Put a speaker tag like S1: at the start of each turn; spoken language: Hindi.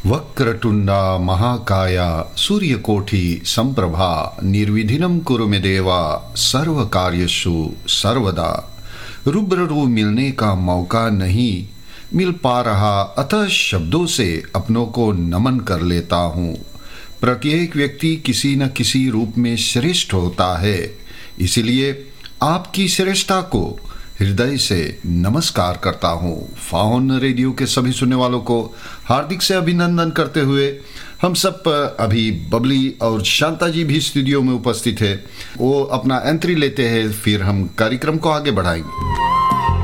S1: वक्रतुंडा महाकाया सूर्यकोटि संप्रभा निर्विघ्नं कुरु मे देवा सर्वकार्येषु सर्वदा। रूबरू मिलने का मौका नहीं मिल पा रहा, अतः शब्दों से अपनों को नमन कर लेता हूँ। प्रत्येक व्यक्ति किसी न किसी रूप में श्रेष्ठ होता है, इसलिए आपकी श्रेष्ठता को हृदय से नमस्कार करता हूँ। फाउन रेडियो के सभी सुनने वालों को हार्दिक से अभिनंदन करते हुए हम सब पर अभी बबली और शांता जी भी स्टूडियो में उपस्थित है। वो अपना एंट्री लेते हैं, फिर हम कार्यक्रम को आगे बढ़ाएंगे।